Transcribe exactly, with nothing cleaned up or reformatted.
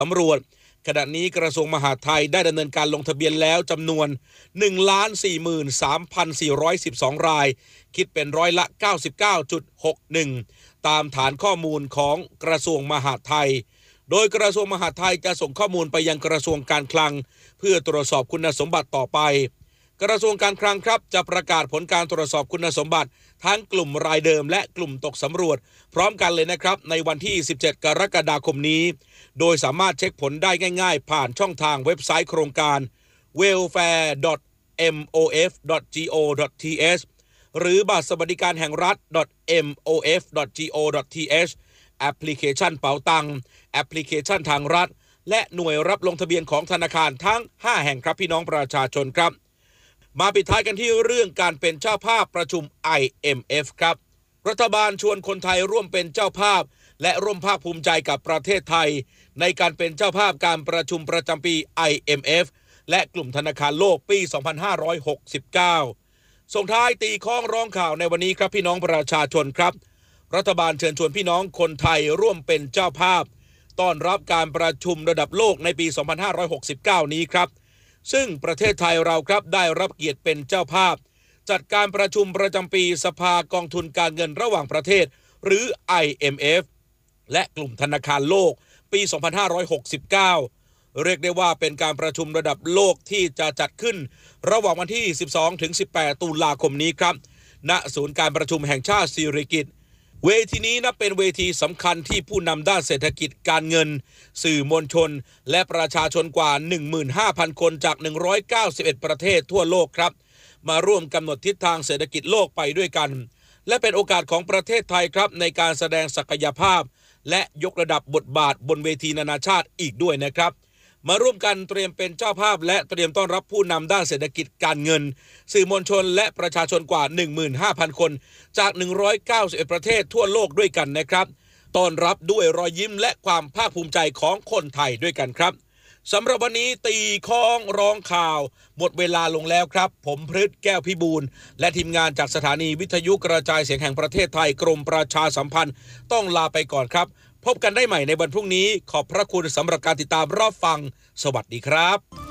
สำรวจขณะนี้กระทรวงมหาดไทยได้ดำเนินการลงทะเบียนแล้วจำนวน หนึ่งล้านสี่หมื่นสามพันสี่ร้อยสิบสอง รายคิดเป็นร้อยละ เก้าสิบเก้าจุดหกหนึ่ง ตามฐานข้อมูลของกระทรวงมหาดไทยโดยกระทรวงมหาดไทยจะส่งข้อมูลไปยังกระทรวงการคลังเพื่อตรวจสอบคุณสมบัติต่อไปกระทรวงการคลังครับจะประกาศผลการตรวจสอบคุณสมบัติทั้งกลุ่มรายเดิมและกลุ่มตกสำรวจพร้อมกันเลยนะครับในวันที่สิบเจ็ดกรกฎาคมนี้โดยสามารถเช็คผลได้ง่ายๆผ่านช่องทางเว็บไซต์โครงการ เวลแฟร์ ดอท เอ็ม โอ เอฟ ดอท จี โอ ดอท ที เอช หรือบัตรสวัสดิการแห่งรัฐ ดอท เอ็ม โอ เอฟ ดอท จี โอ ดอท ที เอช แอปพลิเคชันเป๋าตังค์แอปพลิเคชันทางรัฐและหน่วยรับลงทะเบียนของธนาคารทั้งห้าแห่งครับพี่น้องประชาชนครับมาปิดท้ายกันที่เรื่องการเป็นเจ้าภาพประชุม ไอ เอ็ม เอฟ ครับรัฐบาลชวนคนไทยร่วมเป็นเจ้าภาพและร่วมภาคภูมิใจกับประเทศไทยในการเป็นเจ้าภาพการประชุมประจำปี ไอ เอ็ม เอฟ และกลุ่มธนาคารโลกปี สองพันห้าร้อยหกสิบเก้า ส่งท้ายตีข้องร้องข่าวในวันนี้ครับพี่น้องประชาชนครับรัฐบาลเชิญชวนพี่น้องคนไทยร่วมเป็นเจ้าภาพต้อนรับการประชุมระดับโลกในปี สองพันห้าร้อยหกสิบเก้า นี้ครับซึ่งประเทศไทยเราครับได้รับเกียรติเป็นเจ้าภาพจัดการประชุมประจำปีสภากองทุนการเงินระหว่างประเทศหรือ ไอ เอ็ม เอฟ และกลุ่มธนาคารโลกปี สองพันห้าร้อยหกสิบเก้า เรียกได้ว่าเป็นการประชุมระดับโลกที่จะจัดขึ้นระหว่างวันที่ สิบสองถึงสิบแปด ตุลาคมนี้ครับณศูนย์การประชุมแห่งชาติสิริกิติ์เวทีนี้นับเป็นเวทีสำคัญที่ผู้นำด้านเศรษฐกิจการเงินสื่อมวลชนและประชาชนกว่า หนึ่งหมื่นห้าพัน คนจากหนึ่งร้อยเก้าสิบเอ็ดประเทศทั่วโลกครับมาร่วมกำหนดทิศทางเศรษฐกิจโลกไปด้วยกันและเป็นโอกาสของประเทศไทยครับในการแสดงศักยภาพและยกระดับบทบาทบนเวทีนานาชาติอีกด้วยนะครับมาร่วมกันเตรียมเป็นเจ้าภาพและเตรียมต้อนรับผู้นำด้านเศรษฐกิจการเงินสื่อมวลชนและประชาชนกว่า หนึ่งหมื่นห้าพัน คนจากหนึ่งร้อยเก้าสิบเอ็ดประเทศทั่วโลกด้วยกันนะครับต้อนรับด้วยรอยยิ้มและความภาคภูมิใจของคนไทยด้วยกันครับสำหรับวันนี้ตีข้องร้องข่าวหมดเวลาลงแล้วครับผมพฤทธิ์แก้วพิบูลและทีมงานจากสถานีวิทยุกระจายเสียงแห่งประเทศไทยกรมประชาสัมพันธ์ต้องลาไปก่อนครับพบกันได้ใหม่ในวันพรุ่งนี้ขอบพระคุณสำหรับการติดตามรับฟังสวัสดีครับ